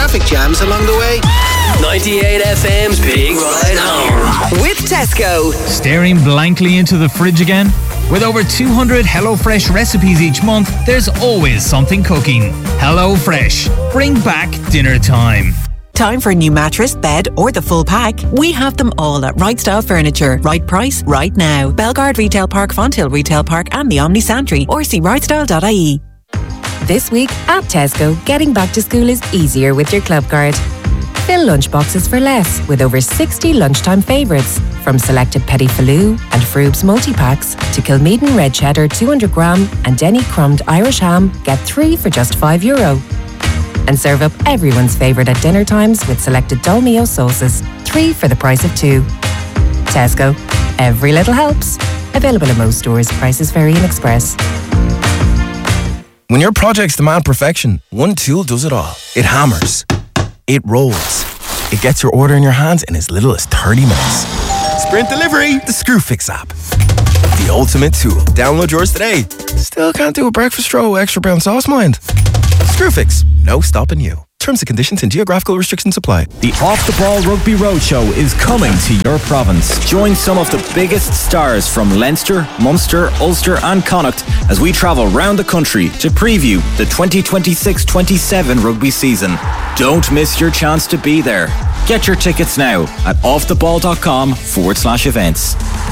traffic jams along the way. 98 FM's Big Ride Home. With Tesco. Staring blankly into the fridge again? With over 200 HelloFresh recipes each month, there's always something cooking. HelloFresh. Bring back dinner time. Time for a new mattress, bed or the full pack? We have them all at Right Style Furniture. Right price, right now. Belgard Retail Park, Fonthill Retail Park and the Omni Santry, or see rightstyle.ie. This week at Tesco, getting back to school is easier with your club card. Fill lunchboxes for less with over 60 lunchtime favourites. From selected Petit Faloo and Froob's multi-packs to Kilmeaden Red Cheddar 200 gram and Denny Crumbed Irish Ham, get 3 for just €5. And serve up everyone's favourite at dinner times with selected Dolmio sauces, 3 for the price of 2. Tesco. Every little helps. Available in most stores. Prices vary in Express. When your projects demand perfection, one tool does it all. It hammers. It rolls. It gets your order in your hands in as little as 30 minutes. Sprint Delivery, the Screwfix app. The ultimate tool. Download yours today. Still can't do a breakfast roll, extra brown sauce, mind? Screwfix, no stopping you. Terms and conditions and geographical restrictions apply. The Off the Ball Rugby Roadshow is coming to your province. Join some of the biggest stars from Leinster, Munster, Ulster and Connacht as we travel round the country to preview the 2026-27 rugby season. Don't miss your chance to be there. Get your tickets now at offtheball.com/events.